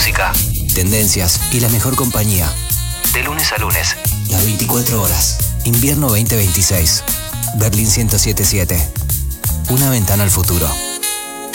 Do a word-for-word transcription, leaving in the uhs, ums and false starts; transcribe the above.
música, tendencias y la mejor compañía. De lunes a lunes. Las veinticuatro horas. Invierno veinte veintiséis. Berlín ciento siete punto siete. Una ventana al futuro.